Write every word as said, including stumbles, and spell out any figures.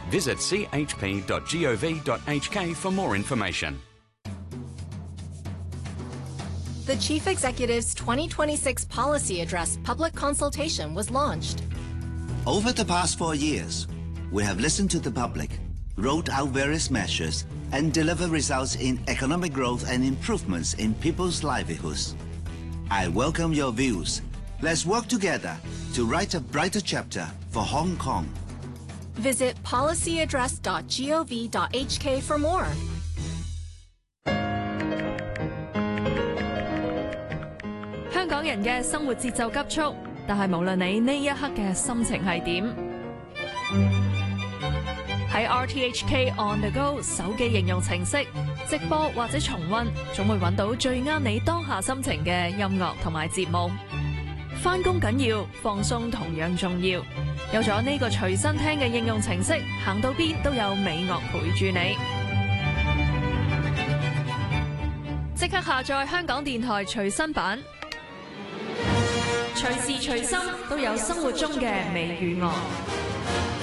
Visit c h p dot gov dot h k for more information. The Chief Executive's twenty twenty-six Policy Address public consultation was launched. Over the past four years, we have listened to the public, rolled out various measures, and delivered results in economic growth and improvements in people's livelihoods. I welcome your views. Let's work together to write a brighter chapter for Hong Kong. Visit policy address dot gov dot h k for more. 香港人嘅生活節奏急速，但係無論你呢一刻嘅心情係點，喺 R T H K On The Go 手機應用程式直播或者重溫，總會揾到最啱你當下心情嘅音樂同埋節目。返工緊要，放鬆同樣重要。有咗呢個隨身聽嘅應用程式，行到邊都有美樂陪住你。即刻下載香港電台隨身版，隨時隨心都有生活中嘅美與樂。